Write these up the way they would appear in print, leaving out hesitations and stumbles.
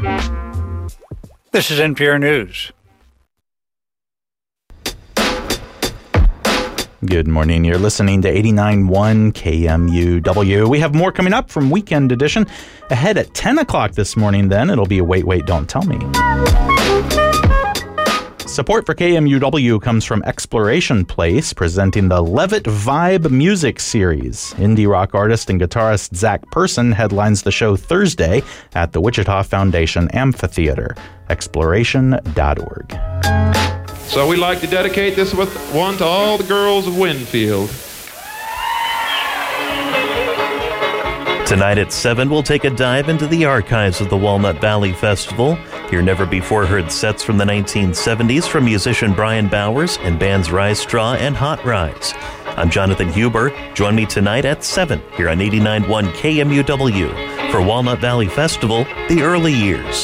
This is NPR News. Good morning. You're listening to 89.1 KMUW. We have more coming up from Weekend Edition ahead at 10 o'clock this morning. Then it'll be a Wait, Wait, Don't Tell Me. Support for KMUW comes from Exploration Place, presenting the Levitt Vibe Music Series. Indie rock artist and guitarist Zach Person headlines the show Thursday at the Wichita Foundation Amphitheater. Exploration.org. So we'd like to dedicate this one to all the girls of Winfield. Tonight at 7, we'll take a dive into the archives of the Walnut Valley Festival. Hear never-before-heard sets from the 1970s from musician Brian Bowers and bands Rise Straw and Hot Rise. I'm Jonathan Huber. Join me tonight at 7 here on 89.1 KMUW for Walnut Valley Festival, The Early Years.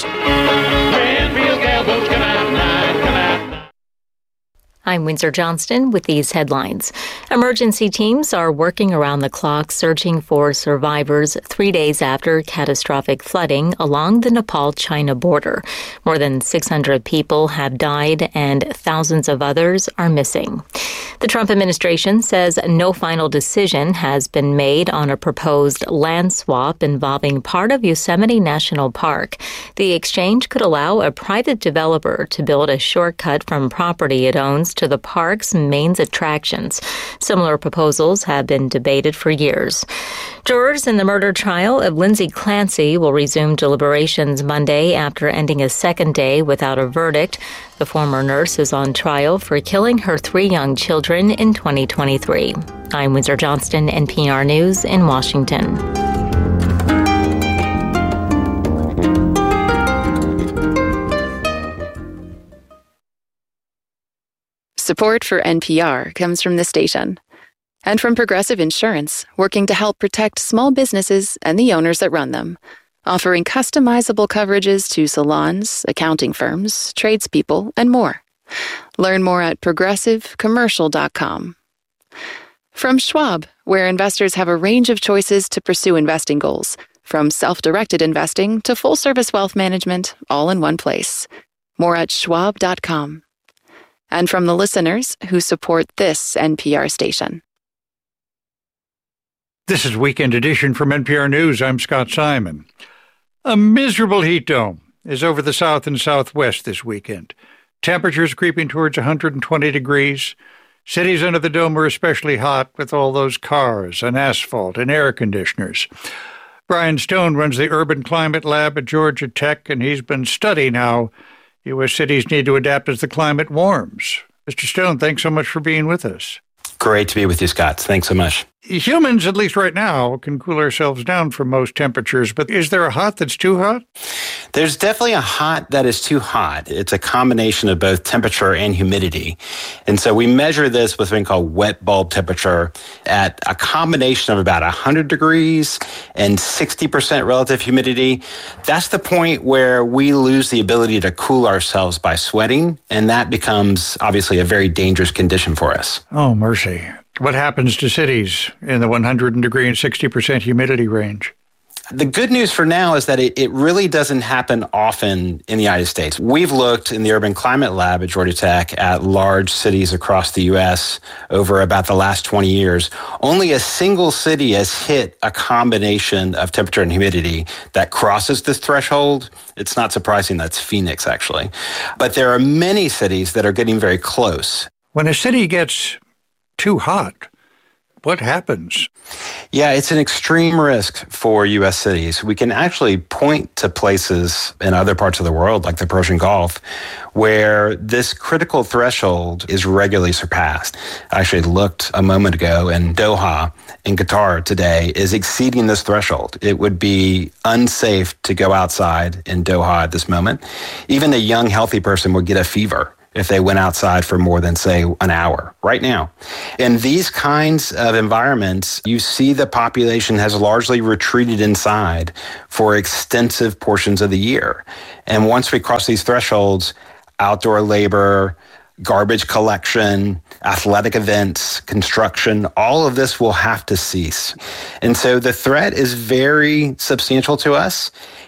I'm Windsor Johnston with these headlines. Emergency teams are working around the clock searching for survivors 3 days after catastrophic flooding along the Nepal-China border. More than 600 people have died and thousands of others are missing. The Trump administration says no final decision has been made on a proposed land swap involving part of Yosemite National Park. The exchange could allow a private developer to build a shortcut from property it owns to the park's main attractions. Similar proposals have been debated for years. Jurors in the murder trial of Lindsay Clancy will resume deliberations Monday after ending a second day without a verdict. The former nurse is on trial for killing her 3 young children in 2023. I'm Windsor Johnston, NPR News in Washington. Support for NPR comes from the station and from Progressive Insurance, working to help protect small businesses and the owners that run them, offering customizable coverages to salons, accounting firms, tradespeople, and more. Learn more at progressivecommercial.com. From Schwab, where investors have a range of choices to pursue investing goals, from self-directed investing to full-service wealth management, all in one place. More at schwab.com. And from the listeners who support this NPR station. This is Weekend Edition from NPR News. I'm Scott Simon. A miserable heat dome is over the south and southwest this weekend. Temperatures creeping towards 120 degrees. Cities under the dome are especially hot with all those cars and asphalt and air conditioners. Brian Stone runs the Urban Climate Lab at Georgia Tech, and he's been studying how U.S. cities need to adapt as the climate warms. Mr. Stone, thanks so much for being with us. Great to be with you, Scott. Thanks so much. Humans, at least right now, can cool ourselves down from most temperatures, but is there a hot that's too hot? There's definitely a hot that is too hot. It's a combination of both temperature and humidity. And so we measure this with something called wet bulb temperature at a combination of about 100 degrees and 60% relative humidity. That's the point where we lose the ability to cool ourselves by sweating, and that becomes obviously a very dangerous condition for us. Oh, mercy. What happens to cities in the 100 degree and 60% humidity range? The good news for now is that it really doesn't happen often in the United States. We've looked in the Urban Climate Lab at Georgia Tech at large cities across the U.S. over about the last 20 years. Only a single city has hit a combination of temperature and humidity that crosses this threshold. It's not surprising. That's Phoenix, actually. But there are many cities that are getting very close. When a city gets too hot, what happens? Yeah, it's an extreme risk for U.S. cities. We can actually point to places in other parts of the world, like the Persian Gulf, where this critical threshold is regularly surpassed. I actually looked a moment ago, and Doha in Qatar today is exceeding this threshold. It would be unsafe to go outside in Doha at this moment. Even a young, healthy person would get a fever if they went outside for more than, say, an hour right now. In these kinds of environments, you see the population has largely retreated inside for extensive portions of the year. And once we cross these thresholds, outdoor labor, garbage collection, athletic events, construction, all of this will have to cease. And so the threat is very substantial to us.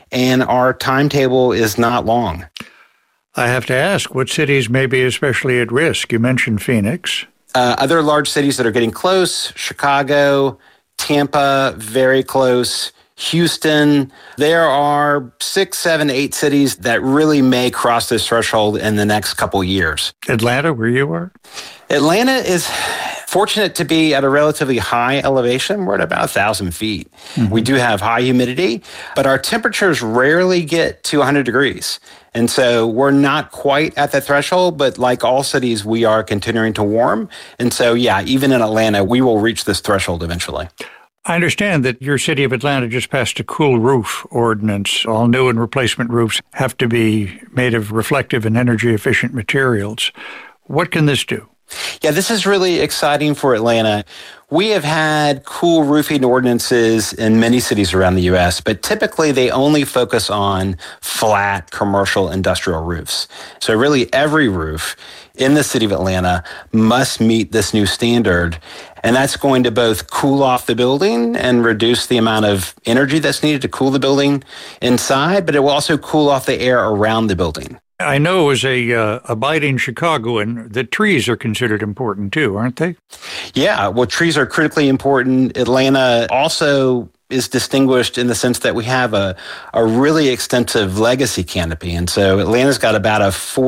and our timetable is not long. I have to ask, what cities may be especially at risk? You mentioned Phoenix. Other large cities that are getting close, Chicago, Tampa, very close, Houston. There are 6, 7, 8 cities that really may cross this threshold in the next couple years. Atlanta, where you are? Atlanta is fortunate to be at a relatively high elevation. We're at about 1,000 feet. Mm-hmm. We do have high humidity, but our temperatures rarely get to 100 degrees. And so we're not quite at the threshold, but like all cities, we are continuing to warm. And so, yeah, even in Atlanta, we will reach this threshold eventually. I understand that your city of Atlanta just passed a cool roof ordinance. All new and replacement roofs have to be made of reflective and energy efficient materials. What can this do? Yeah, this is really exciting for Atlanta. We have had cool roofing ordinances in many cities around the U.S., but typically they only focus on flat commercial industrial roofs. So really every roof in the city of Atlanta must meet this new standard. And that's going to both cool off the building and reduce the amount of energy that's needed to cool the building inside, but it will also cool off the air around the building. I know as a abiding Chicagoan that trees are considered important too, aren't they? Yeah, well, trees are critically important. Atlanta also is distinguished in the sense that we have a really extensive legacy canopy. And so Atlanta's got about a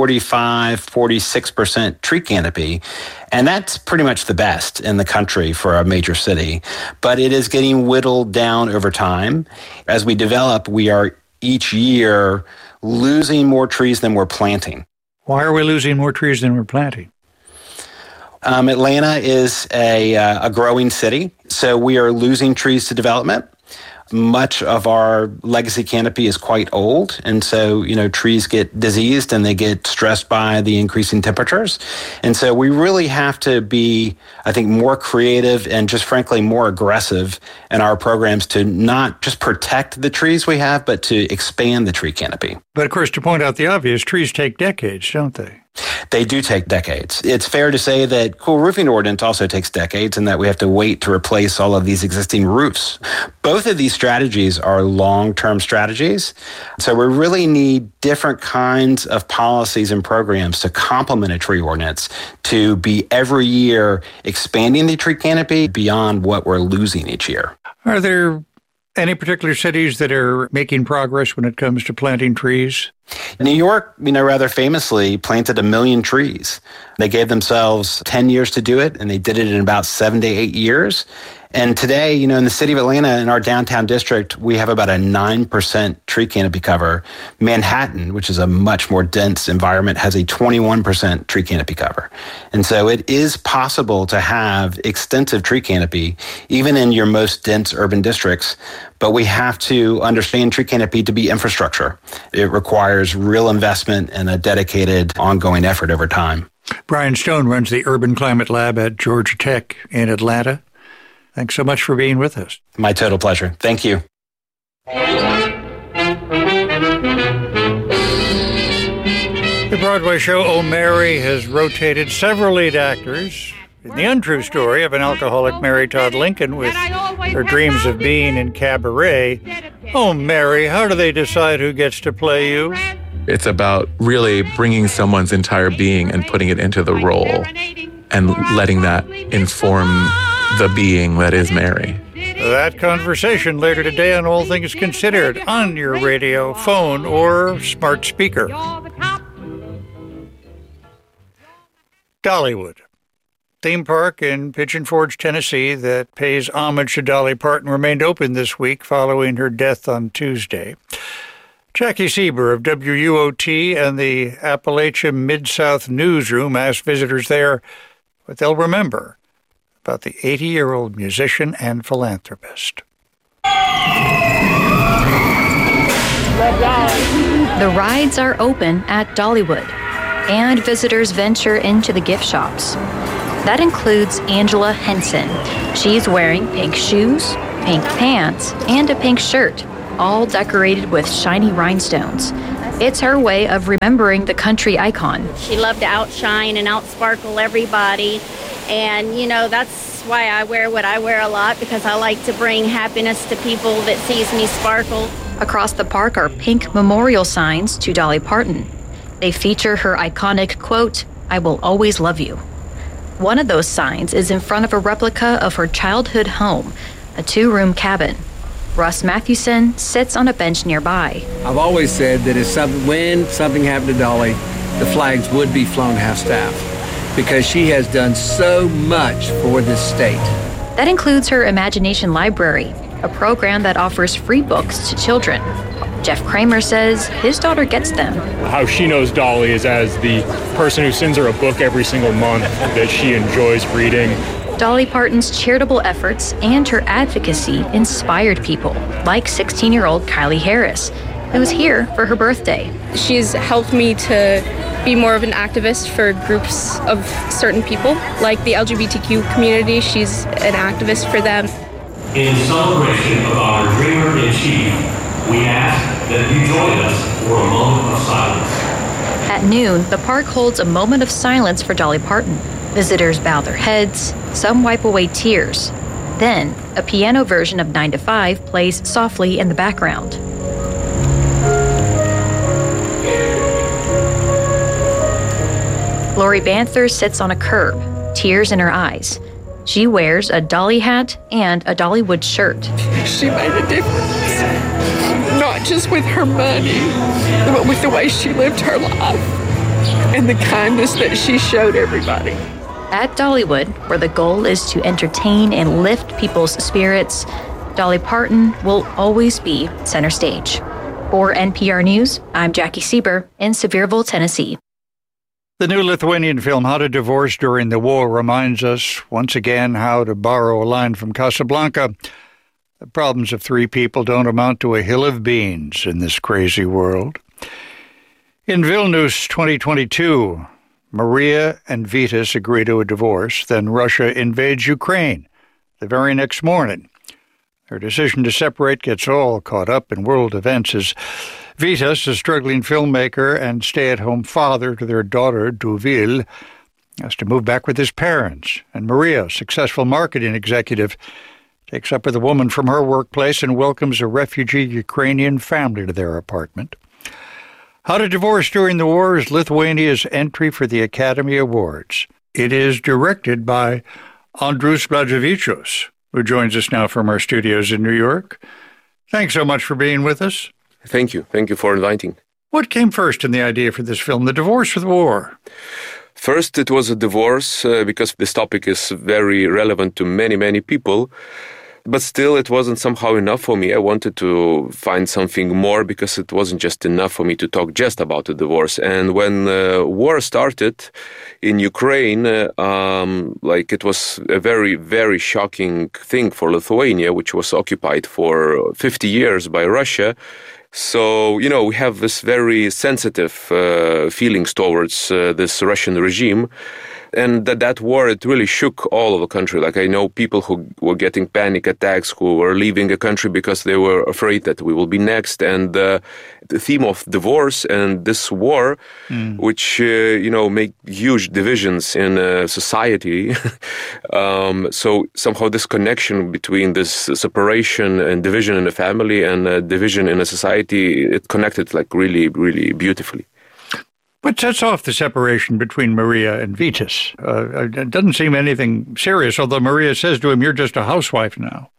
46% tree canopy. And that's pretty much the best in the country for a major city. But it is getting whittled down over time. As we develop, we are each year losing more trees than we're planting. Why are we losing more trees than we're planting? Atlanta is a growing city, so we are losing trees to development. Much of our legacy canopy is quite old, and so, trees get diseased and they get stressed by the increasing temperatures. And so we really have to be, I think, more creative and just frankly more aggressive in our programs to not just protect the trees we have, but to expand the tree canopy. But of course, to point out the obvious, trees take decades, don't they? They do take decades. It's fair to say that cool roofing ordinance also takes decades and that we have to wait to replace all of these existing roofs. Both of these strategies are long-term strategies. So we really need different kinds of policies and programs to complement a tree ordinance to be every year expanding the tree canopy beyond what we're losing each year. Are there any particular cities that are making progress when it comes to planting trees? New York, rather famously planted 1 million trees. They gave themselves 10 years to do it, and they did it in about 7 to 8 years. And today, in the city of Atlanta, in our downtown district, we have about a 9% tree canopy cover. Manhattan, which is a much more dense environment, has a 21% tree canopy cover. And so it is possible to have extensive tree canopy, even in your most dense urban districts. But we have to understand tree canopy to be infrastructure. It requires real investment and a dedicated ongoing effort over time. Brian Stone runs the Urban Climate Lab at Georgia Tech in Atlanta. Thanks so much for being with us. My total pleasure. Thank you. The Broadway show Oh, Mary has rotated several lead actors in the untrue story of an alcoholic Mary Todd Lincoln with her dreams of being in cabaret. Oh, Mary, how do they decide who gets to play you? It's about really bringing someone's entire being and putting it into the role and letting that inform the being that is Mary. That conversation later today on All Things Considered on your radio, phone, or smart speaker. Dollywood, theme park in Pigeon Forge, Tennessee that pays homage to Dolly Parton remained open this week following her death on Tuesday. Jackie Sieber of WUOT and the Appalachia Mid-South Newsroom asked visitors there what they'll remember about the 80-year-old musician and philanthropist. The rides are open at Dollywood, and visitors venture into the gift shops. That includes Angela Henson. She's wearing pink shoes, pink pants, and a pink shirt, all decorated with shiny rhinestones. It's her way of remembering the country icon. She loved to outshine and outsparkle everybody. And, that's why I wear what I wear a lot, because I like to bring happiness to people that sees me sparkle. Across the park are pink memorial signs to Dolly Parton. They feature her iconic quote, "I will always love you." One of those signs is in front of a replica of her childhood home, a 2-room cabin. Russ Mathewson sits on a bench nearby. I've always said that when something happened to Dolly, the flags would be flown half-staff because she has done so much for this state. That includes her Imagination Library, a program that offers free books to children. Jeff Kramer says his daughter gets them. How she knows Dolly is as the person who sends her a book every single month that she enjoys reading. Dolly Parton's charitable efforts and her advocacy inspired people, like 16-year-old Kylie Harris, who was here for her birthday. She's helped me to be more of an activist for groups of certain people, like the LGBTQ community. She's an activist for them. In celebration of our Dreamer-in-Chief, we ask that you join us for a moment of silence. At noon, the park holds a moment of silence for Dolly Parton. Visitors bow their heads, some wipe away tears. Then, a piano version of 9 to 5 plays softly in the background. Lori Banther sits on a curb, tears in her eyes. She wears a Dolly hat and a Dollywood shirt. She made a difference, not just with her money, but with the way she lived her life and the kindness that she showed everybody. At Dollywood, where the goal is to entertain and lift people's spirits, Dolly Parton will always be center stage. For NPR News, I'm Jackie Sieber in Sevierville, Tennessee. The new Lithuanian film, How to Divorce During the War, reminds us once again how, to borrow a line from Casablanca, the problems of 3 people don't amount to a hill of beans in this crazy world. In Vilnius 2022, Maria and Vitas agree to a divorce, then Russia invades Ukraine the very next morning. Their decision to separate gets all caught up in world events as Vitas, a struggling filmmaker and stay-at-home father to their daughter, Duvil, has to move back with his parents. And Maria, a successful marketing executive, takes up with a woman from her workplace and welcomes a refugee Ukrainian family to their apartment. How to Divorce During the War is Lithuania's entry for the Academy Awards. It is directed by Andrius Blaževičius, who joins us now from our studios in New York. Thanks so much for being with us. Thank you. Thank you for inviting. What came first in the idea for this film, the divorce or the war? First, it was a divorce because this topic is very relevant to many, many people. But still, it wasn't somehow enough for me. I wanted to find something more because it wasn't just enough for me to talk just about the divorce. And when war started in Ukraine, it was a very, very shocking thing for Lithuania, which was occupied for 50 years by Russia. So, we have this very sensitive feelings towards this Russian regime. And that war, it really shook all of the country. Like, I know people who were getting panic attacks, who were leaving the country because they were afraid that we will be next. And the theme of divorce and this war, which, make huge divisions in society. So somehow this connection between this separation and division in a family and division in a society, it connected really, really beautifully. What sets off the separation between Maria and Vitas? It doesn't seem anything serious, although Maria says to him, "You're just a housewife now."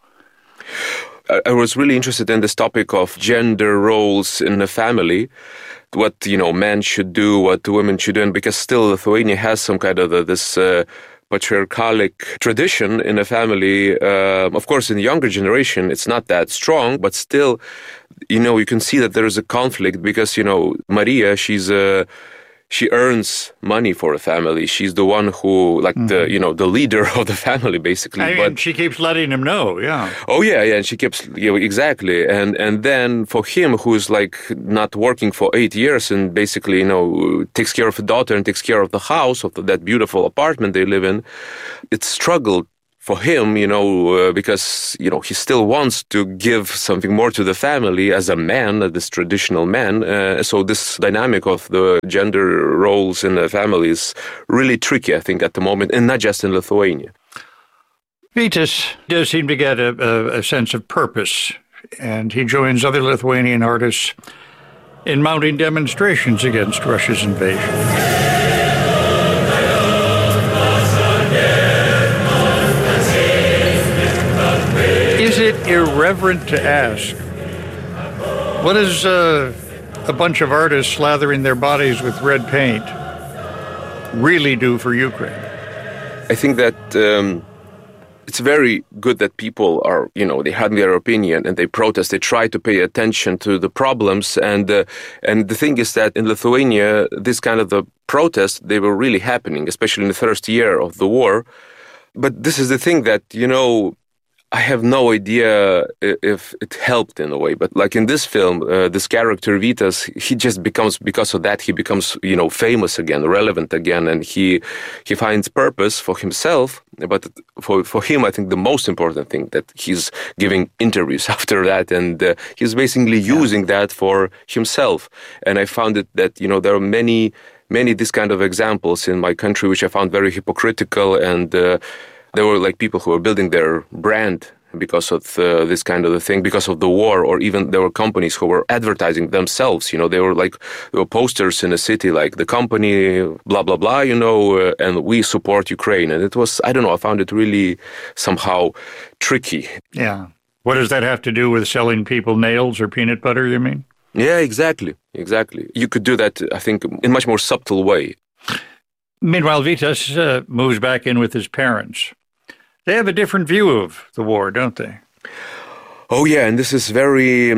I was really interested in this topic of gender roles in the family, what, men should do, what women should do, because still Lithuania has some kind of this patriarchalic tradition in a family. Of course, in the younger generation, it's not that strong, but still, you can see that there is a conflict because, Maria, she earns money for a family. She's the one who, the leader of the family, basically. And she keeps letting him know, yeah. Oh, yeah, and she keeps, exactly. And then for him, who's not working for 8 years and basically, takes care of the daughter and takes care of the house, of that beautiful apartment they live in, it's struggled for him, because, he still wants to give something more to the family as a man, this traditional man. So this dynamic of the gender roles in the family is really tricky, I think, at the moment, and not just in Lithuania. Vitas does seem to get a sense of purpose and he joins other Lithuanian artists in mounting demonstrations against Russia's invasion. Is it irreverent to ask, what does a bunch of artists slathering their bodies with red paint really do for Ukraine? I think that it's very good that people are, they have their opinion and they protest. They try to pay attention to the problems. And the thing is that in Lithuania, this kind of the protests, they were really happening, especially in the first year of the war. But this is the thing that, I have no idea if it helped in a way, but like in this film, this character Vitas, he just becomes, because of that, he becomes, famous again, relevant again, and he finds purpose for himself. But for him, I think the most important thing that he's giving interviews after that, and he's basically using that for himself. And I found it that, there are many this kind of examples in my country, which I found very hypocritical, and there were like people who were building their brand because of this kind of a thing, because of the war, or even there were companies who were advertising themselves. There were posters in a city like the company, blah, blah, blah, and we support Ukraine. And it was, I don't know, I found it really somehow tricky. Yeah. What does that have to do with selling people nails or peanut butter, you mean? Yeah, exactly. You could do that, I think, in a much more subtle way. Meanwhile, Vitas moves back in with his parents. They have a different view of the war, don't they? Oh, yeah, and this is very,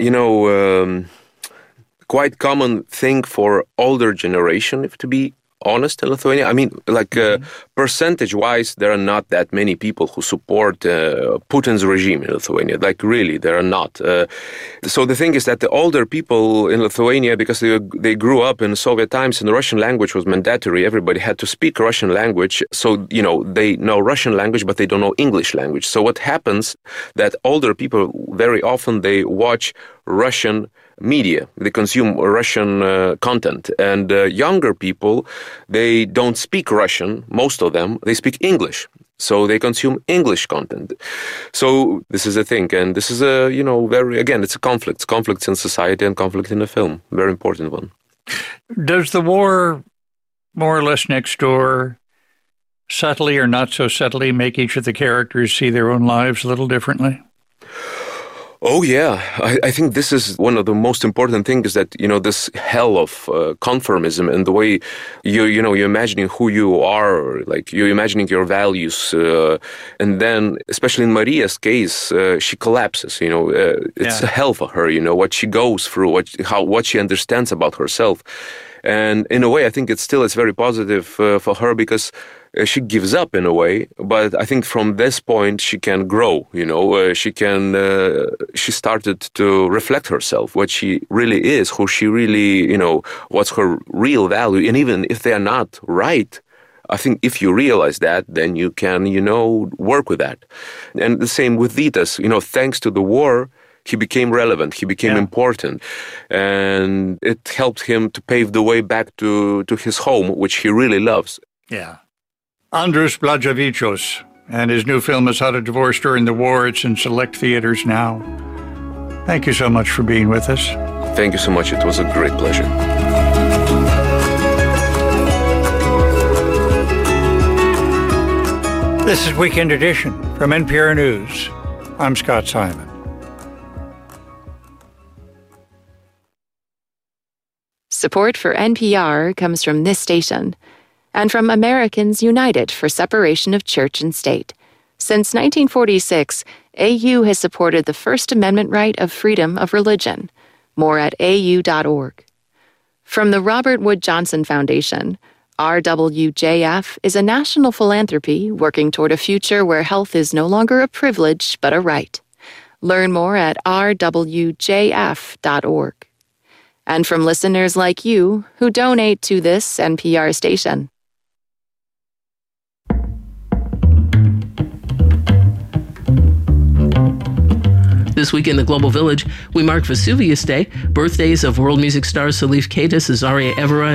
quite common thing for older generation, if to be honest, in Lithuania. I mean, percentage-wise, there are not that many people who support Putin's regime in Lithuania. Like, really, there are not. So the thing is that the older people in Lithuania, because they grew up in Soviet times and the Russian language was mandatory, everybody had to speak Russian language. So, they know Russian language, but they don't know English language. So what happens that older people, very often, they watch Russian media, they consume Russian content, and younger people, they don't speak Russian, most of them, they speak English, so they consume English content. So this is a thing, and this is a, it's a conflict. It's conflicts in society and conflict in the film, very important one. Does the war, more or less next door, subtly or not so subtly, make each of the characters see their own lives a little differently? Oh, yeah. I think this is one of the most important things, that, this hell of conformism and the way you're imagining who you are, like you're imagining your values. And then, especially in Maria's case, she collapses, it's a hell for her, what she goes through, what she understands about herself. And in a way, I think it's very positive for her, because she gives up in a way, but I think from this point she can grow, she started to reflect herself, what she really is, who she really, what's her real value. And even if they are not right, I think if you realize that, then you can, work with that. And the same with Vitas, thanks to the war, he became relevant, he became important, and it helped him to pave the way back to his home, which he really loves. Yeah. Andrus Blaževičius and his new film is How to Divorce During the War. It's in select theaters now. Thank you so much for being with us. Thank you so much. It was a great pleasure. This is Weekend Edition from NPR News. I'm Scott Simon. Support for NPR comes from this station and from Americans United for Separation of Church and State. Since 1946, AU has supported the First Amendment right of freedom of religion. More at au.org. From the Robert Wood Johnson Foundation, RWJF is a national philanthropy working toward a future where health is no longer a privilege but a right. Learn more at rwjf.org. And from listeners like you who donate to this NPR station. This week in the Global Village, we mark Vesuvius Day, birthdays of world music stars Salif Keita, Cesaria Evora,